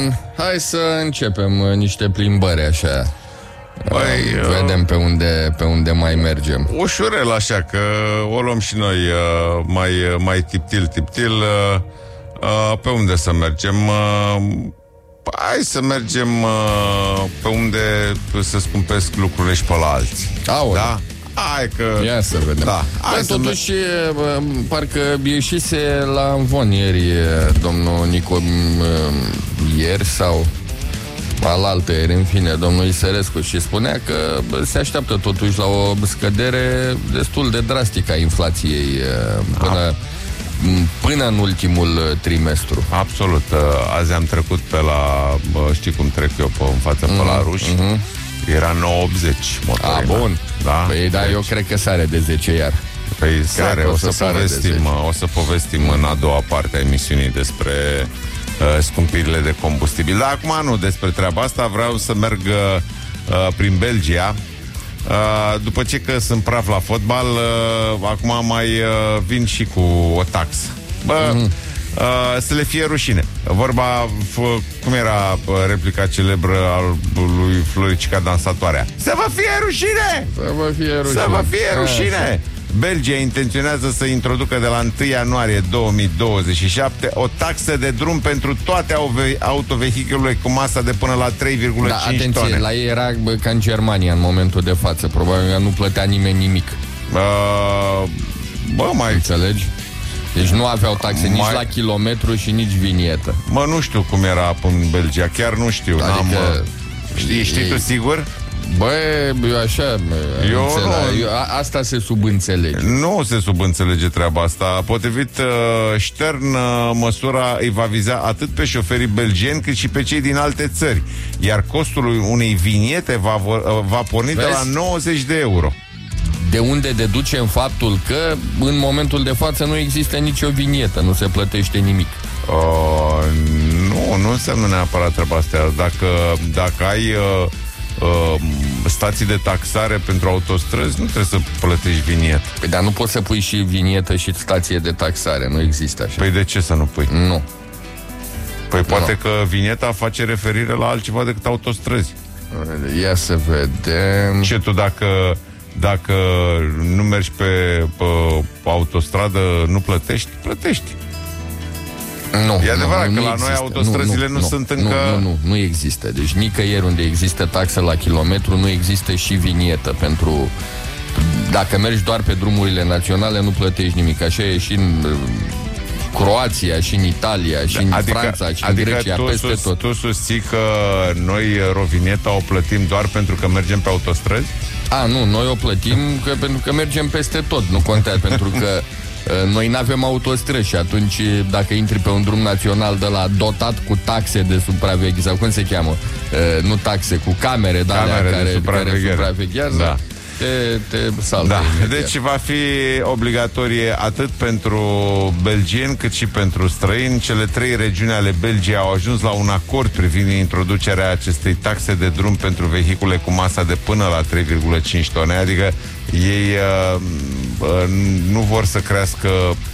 Bun, hai să începem niște plimbări așa. Vedem pe unde mai mergem. Ușurel așa, că o luăm și noi mai tiptil. Pe unde să mergem? Hai să mergem pe unde se scumpesc lucrurile și pe la alții. Da? Hai că... Ia să vedem. Da. Totuși, parcă ieșise la învon ieri domnul Nico, ieri sau alaltă ieri, în fine, domnul Isărescu, și spunea că se așteaptă totuși la o scădere destul de drastică a inflației până în ultimul trimestru. Absolut. Azi am trecut pe la... Știi cum trec eu în față pe la ruși? Era 9,80 motorina. Bun. Da? Păi da, eu cred că sare de 10 iar. Păi sare, o să povestim în a doua parte a emisiunii despre scumpirile de combustibil. Dar acum nu despre treaba asta, vreau să merg prin Belgia. După ce că sunt praf la fotbal, acum mai vin și cu o taxă. Să le fie rușine. Vorba, cum era replica celebră al lui Floricica Dansatoarea? Să vă fie rușine! Să vă fie rușine! Belgia intenționează să introducă de la 1 ianuarie 2027 o taxă de drum pentru toate autovehiculele cu masa de până la 3,5 tone. La ei era ca în Germania în momentul de față. Probabil că nu plătea nimeni nimic. Mai înțelegi? Deci nu aveau taxe nici la kilometru și nici vinietă. Nu știu cum era în Belgia, chiar nu știu. Adică știi tu sigur? Așa asta se subînțelege. Nu se subînțelege treaba asta. Potrivit Stern, măsura îi va viza atât pe șoferii belgieni cât și pe cei din alte țări. Iar costul unei viniete va porni de la 90 de euro. De unde deducem faptul că în momentul de față nu există nicio vinietă, nu se plătește nimic. Nu înseamnă neapărat treaba asta. Dacă ai stații de taxare pentru autostrăzi, nu trebuie să plătești vinietă. Păi, dar nu poți să pui și vinietă și stație de taxare, nu există așa. Păi de ce să nu pui? Nu. Păi poate că vinieta face referire la altceva decât autostrăzi. Ia să vedem. Ce tu dacă nu mergi pe autostradă, nu plătești? Plătești. Nu, e adevărat că la există. noi autostrăzile nu sunt încă... Nu există. Deci nicăieri unde există taxă la kilometru nu există și vinietă pentru... Dacă mergi doar pe drumurile naționale, nu plătești nimic. Așa e și în Croația, și în Italia, și în Franța, și în Grecia, peste tot. Tu susții că noi rovinieta o plătim doar pentru că mergem pe autostrăzi? Nu, noi o plătim pentru că mergem peste tot. Nu contează, pentru că noi n-avem autostrăzi și atunci dacă intri pe un drum național de la dotat cu taxe de supraveghere, sau cum se cheamă? Nu taxe, cu camere care supraveghează, da. Te saltă. Da. Deci va fi obligatorie atât pentru belgieni cât și pentru străini. Cele 3 regiuni ale Belgiei au ajuns la un acord privind introducerea acestei taxe de drum pentru vehicule cu masa de până la 3,5 tone. Adică ei nu vor să crească,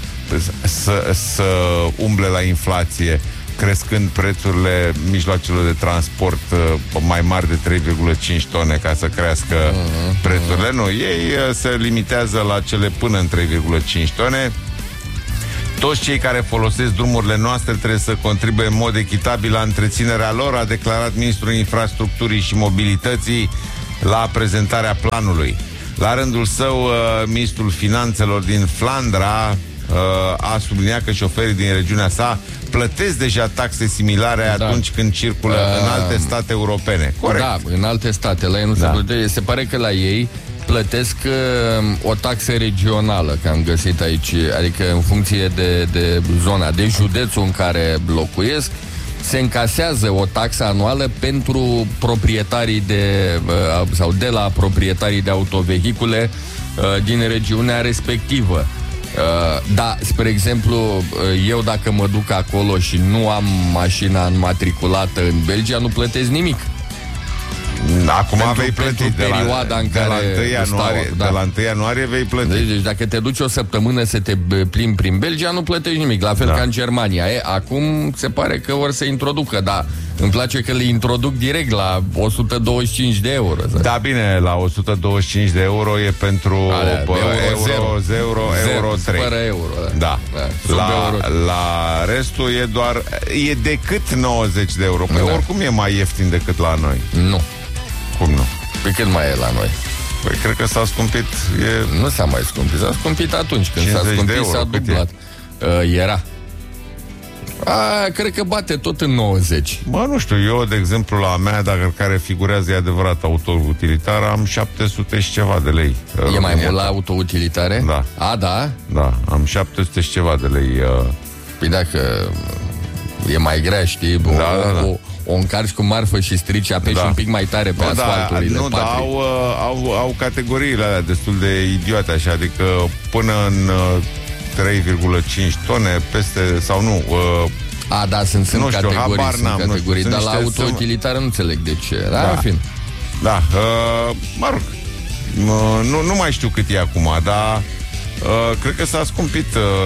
să umble la inflație, crescând prețurile mijloacelor de transport mai mari de 3,5 tone ca să crească prețurile. Nu, ei se limitează la cele până în 3,5 tone. Toți cei care folosesc drumurile noastre trebuie să contribuie în mod echitabil la întreținerea lor, a declarat ministrul infrastructurii și mobilității la prezentarea planului. La rândul său, ministrul finanțelor din Flandra a subliniat că șoferii din regiunea sa plătesc deja taxe similare atunci când circulă în alte state europene. Corect. Da, în alte state, la ei nu se plătește. Se pare că la ei plătesc o taxă regională, că am găsit aici, adică în funcție de zona, de județul în care locuiesc, se încasează o taxă anuală pentru proprietarii sau de la proprietarii de autovehicule din regiunea respectivă. Da, spre exemplu, eu dacă mă duc acolo și nu am mașina înmatriculată în Belgia, nu plătesc nimic. Acum vei plăti de perioada în care de la 1 ianuarie vei plăti. Deci dacă te duci o săptămână să te plimbi prin Belgia, nu plătești nimic, la fel ca în Germania. Acum se pare că or să introducă, dar îmi place că le introduc direct la 125 de euro. Da, bine, la 125 de euro e pentru euro 3. Fără euro. Da. La restul e decât 90 de euro. Păi oricum e mai ieftin decât la noi. Nu. Cum nu? Pe cât mai e la noi? Păi cred că s-a scumpit. Nu s-a mai scumpit. S-a scumpit atunci când s-a scumpit, s-a dublat. Era. Cred că bate tot în 90. Bă, nu știu, eu, de exemplu, la mea, dacă care figurează, e adevărat, autoutilitar, am 700 și ceva de lei. E mai mult la autoutilitare? Da. Da? Da, am 700 și ceva de lei. Păi dacă e mai grea, știi? O încarci cu marfă și strici, apeși un pic mai tare pe asfalturile. Nu, dar au categoriile alea destul de idiote, așa, adică până în 3,5 tone, peste, sau nu... da, sunt categorii, dar la autoutilitară nu înțeleg de ce. În fin. Da, mă rog, nu mai știu cât e acum, dar cred că s-a scumpit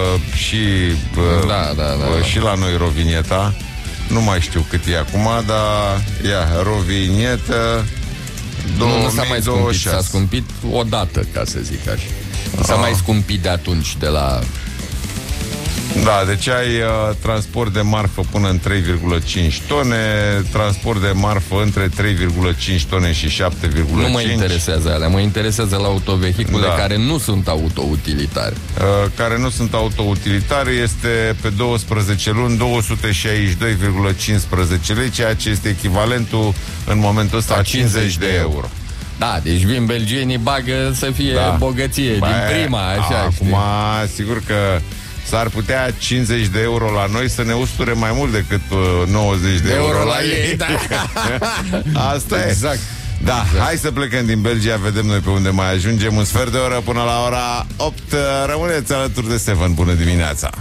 și la noi rovinieta. Nu mai știu cât e acum, dar rovinietă 2026. Nu s-a mai scumpit, s-a scumpit odată, ca să zic așa. Nu s-a mai scumpit de atunci, de la... Da, deci ai transport de marfă până în 3,5 tone, transport de marfă între 3,5 tone și 7,5. Nu mă interesează alea, mă interesează la autovehicule care nu sunt autoutilitare. Care nu sunt autoutilitare este pe 12 luni 262,15 lei, ceea ce este echivalentul în momentul ăsta a 50 de euro. Da, deci vin belgienii, bagă să fie bogăție din prima, așa. Acum, sigur că s-ar putea 50 de euro la noi să ne usture mai mult decât 90 de euro la ei. Da. Asta exact. Da, hai să plecăm din Belgia, vedem noi pe unde mai ajungem. Un sfert de oră până la ora 8. Rămâneți alături de Seven. Bună dimineața!